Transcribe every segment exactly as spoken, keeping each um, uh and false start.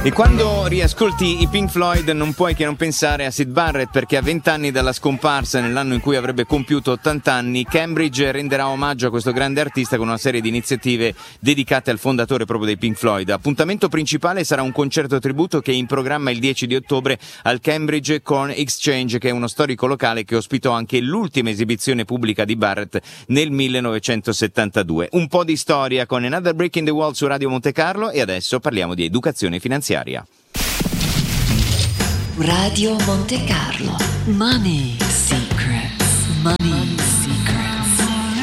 E quando riascolti i Pink Floyd non puoi che non pensare a Syd Barrett, perché a vent'anni dalla scomparsa, nell'anno in cui avrebbe compiuto ottanta anni, Cambridge renderà omaggio a questo grande artista con una serie di iniziative dedicate al fondatore proprio dei Pink Floyd. Appuntamento principale sarà un concerto tributo che è in programma il dieci di ottobre al Cambridge Corn Exchange, che è uno storico locale che ospitò anche l'ultima esibizione pubblica di Barrett nel millenovecentosettantadue. Un po' di storia con Another Brick in the Wall su Radio Monte Carlo, e adesso parliamo di educazione finanziaria. Radio Monte Carlo. Money Secrets. Money Secrets.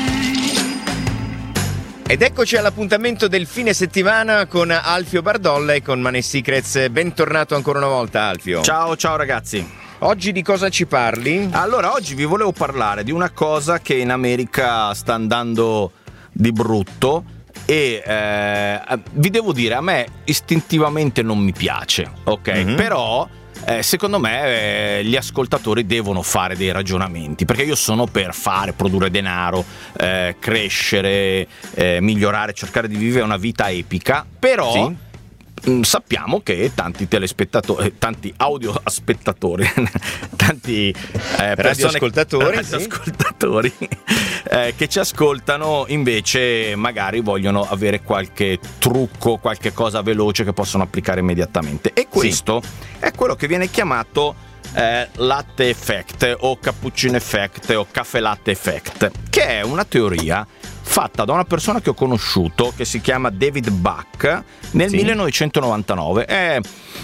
Ed eccoci all'appuntamento del fine settimana con Alfio Bardolla e con Money Secrets. Bentornato ancora una volta, Alfio. Ciao, ciao ragazzi. Oggi di cosa ci parli? Allora, oggi vi volevo parlare di una cosa che in America sta andando di brutto. E eh, vi devo dire, a me istintivamente non mi piace, ok? Mm-hmm. Però eh, secondo me eh, gli ascoltatori devono fare dei ragionamenti, perché io sono per fare, produrre denaro, eh, crescere, eh, migliorare, cercare di vivere una vita epica, però sì. Sappiamo che tanti telespettatori, tanti audio aspettatori, tanti eh, radioascoltatori, radioascoltatori sì. eh, che ci ascoltano invece magari vogliono avere qualche trucco, qualche cosa veloce che possono applicare immediatamente. E questo sì. è quello che viene chiamato eh, latte effect o cappuccino effect o caffè latte effect, che è una teoria fatta da una persona che ho conosciuto che si chiama David Buck nel sì. millenovecentonovantanove. È,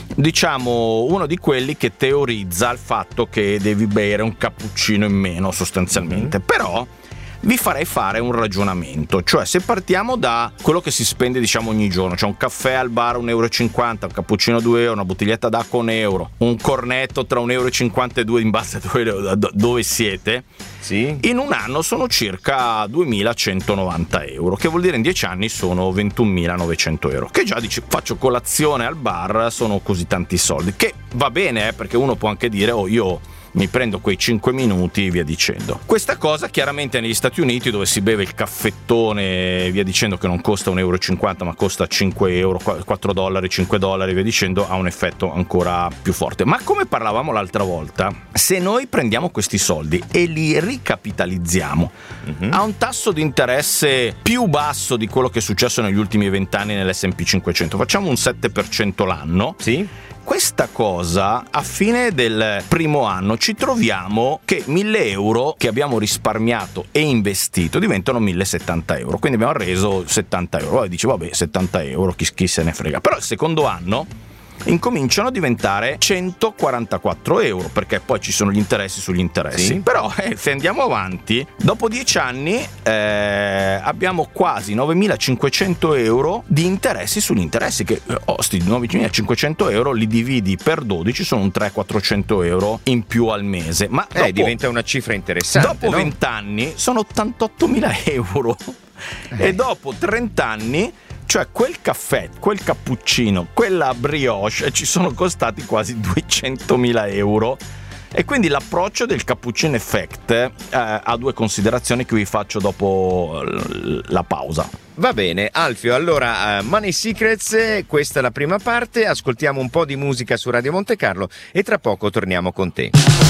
diciamo, uno di quelli che teorizza il fatto che devi bere un cappuccino in meno sostanzialmente. Mm-hmm. Però vi farei fare un ragionamento, cioè se partiamo da quello che si spende diciamo ogni giorno, cioè un caffè al bar un euro e cinquanta, un cappuccino due euro, una bottiglietta d'acqua un euro, un cornetto tra un euro e cinquanta e due in base a dove, dove siete, sì. in un anno sono circa duemilacentonovanta euro, che vuol dire in dieci anni sono ventunomilanovecento euro, che già dici faccio colazione al bar, sono così tanti soldi, che va bene eh, perché uno può anche dire oh io mi prendo quei cinque minuti e via dicendo. Questa cosa chiaramente negli Stati Uniti, dove si beve il caffettone e via dicendo, che non costa un euro e cinquanta ma costa cinque euro, quattro dollari, cinque dollari e via dicendo, ha un effetto ancora più forte. Ma come parlavamo l'altra volta, se noi prendiamo questi soldi e li ricapitalizziamo mm-hmm. a un tasso di interesse più basso di quello che è successo negli ultimi vent'anni nell'esse and pi cinquecento, facciamo un sette per cento l'anno, sì. questa cosa a fine del primo anno ci troviamo che mille euro che abbiamo risparmiato e investito diventano mille settanta euro, quindi abbiamo reso settanta euro. Poi dice vabbè settanta euro chi, chi se ne frega, però il secondo anno incominciano a diventare centoquarantaquattro euro, perché poi ci sono gli interessi sugli interessi. Sì. Però eh, se andiamo avanti, dopo dieci anni eh, abbiamo quasi novemilacinquecento euro di interessi sugli interessi, che oh, sti novemilacinquecento euro li dividi per dodici, sono un trecento-quattrocento euro in più al mese. Ma eh, dopo, diventa una cifra interessante. Dopo no? venti anni sono ottantottomila euro eh. e dopo trenta anni, cioè quel caffè, quel cappuccino, quella brioche ci sono costati quasi duecentomila euro. E quindi l'approccio del cappuccino effect eh, ha due considerazioni che vi faccio dopo la pausa. Va bene, Alfio, allora uh, Money Secrets, questa è la prima parte, ascoltiamo un po' di musica su Radio Monte Carlo e tra poco torniamo con te.